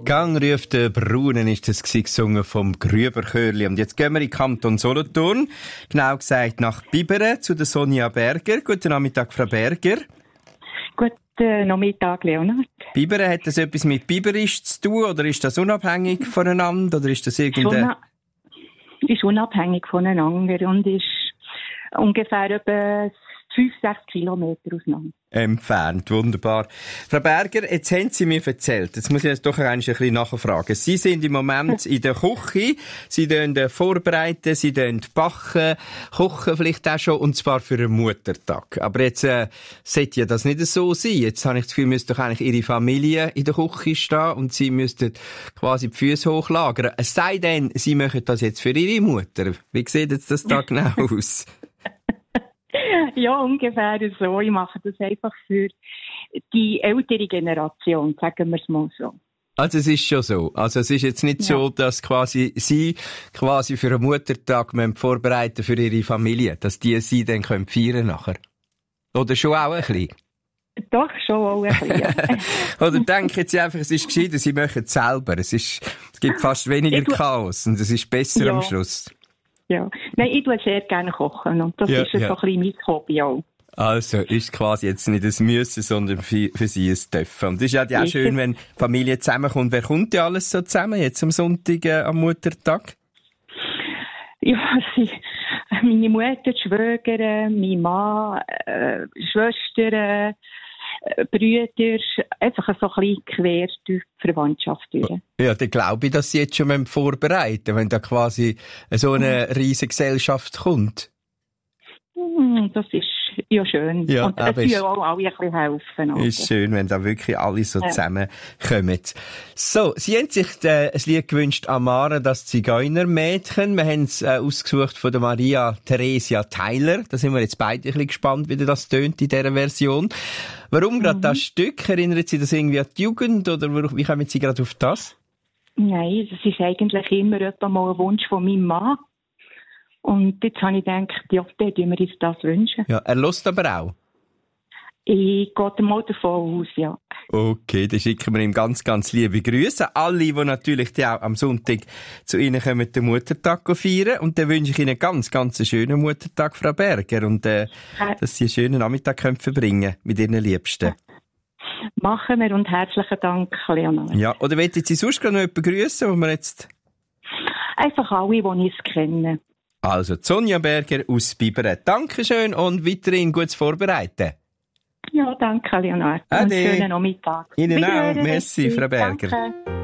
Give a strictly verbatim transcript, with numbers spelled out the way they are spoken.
Gang ruft der Brunnen, ist das gesungen vom Grüberchörli. Und jetzt gehen wir in den Kanton Solothurn. Genau gesagt nach Biberen zu der Sonja Berger. Guten Nachmittag, Frau Berger. Guten Nachmittag, Leonard. Biberen, hat das etwas mit Biberisch zu tun oder ist das unabhängig voneinander oder ist das irgendein... Ist unabhängig voneinander und ist ungefähr etwa fünf, sechs Kilometer auseinander. Entfernt, wunderbar. Frau Berger, jetzt haben Sie mir erzählt, jetzt muss ich jetzt doch ein bisschen nachfragen. Sie sind im Moment in der Küche, Sie tun vorbereiten, Sie tun backen, kochen vielleicht auch schon, und zwar für einen Muttertag. Aber jetzt äh, sollte ja das nicht so sein. Jetzt habe ich das Gefühl, müsste doch eigentlich Ihre Familie in der Küche stehen und Sie müssten quasi die Füße hochlagern. Es sei denn, Sie machen das jetzt für Ihre Mutter. Wie sieht jetzt das da genau aus? Ja, ungefähr so. Ich mache das einfach für die ältere Generation, sagen wir es mal so. Also es ist schon so. Also es ist jetzt nicht ja. so, dass quasi Sie quasi für einen Muttertag vorbereiten für Ihre Familie, dass die Sie dann können feiern nachher. Oder schon auch ein bisschen? Doch, schon auch ein bisschen. Oder denken Sie einfach, es ist gescheiter, Sie machen es selber. Es ist, es gibt fast weniger Chaos und es ist besser ja. am Schluss. Ja, nein, ich tue sehr gerne kochen und das ja, ist ja. so ein bisschen mein Hobby auch. Also, ist quasi jetzt nicht ein Müssen, sondern für, für Sie ein Dürfen. Und es ist ja auch schön, wenn die Familie zusammenkommt. Wer kommt ja alles so zusammen, jetzt am Sonntag, äh, am Muttertag? Ja, sie, meine Mutter, die Schwägerin, mein Mann, äh, Schwestern, äh, Brüder, einfach so ein bisschen quer durch die Verwandtschaft durch. Ja, dann glaube ich, dass Sie jetzt schon vorbereiten, wenn da quasi so eine riesige Gesellschaft kommt. Das ist ja schön. Ja, und es tun auch alle ein bisschen helfen. Oder? Ist schön, wenn da wirklich alle so ja. zusammenkommen. So, Sie haben sich äh, ein Lied gewünscht, Amara, das Zigeunermädchen. Wir haben es äh, ausgesucht von der Maria Theresia Tyler. Da sind wir jetzt beide ein bisschen gespannt, wie das tönt in dieser Version. Warum mhm. gerade das Stück? Erinnert Sie das irgendwie an die Jugend oder wie kommen Sie gerade auf das? Nein, das ist eigentlich immer etwa mal ein Wunsch von meinem Mann. Und jetzt habe ich gedacht, ja, dann tun wir uns das wünschen. Ja, er hört aber auch? Ich gehe mal davon aus, ja. Okay, dann schicken wir ihm ganz, ganz liebe Grüße. Alle, die natürlich auch am Sonntag zu Ihnen kommen, den Muttertag feiern. Und dann wünsche ich Ihnen ganz, ganz einen schönen Muttertag, Frau Berger. Und äh, ja. dass Sie einen schönen Nachmittag können verbringen mit Ihren Liebsten. Machen wir und herzlichen Dank, Leonard. Ja, oder wollen Sie sonst noch jemanden grüßen, wo wir jetzt... Einfach alle, die ich kenne. Also, Sonja Berger aus Biberen. Dankeschön und weiterhin gutes Vorbereiten. Ja, danke, Leonard. Ade. Einen schönen Nachmittag. Ihnen auch. Merci, Frau Berger. Danke.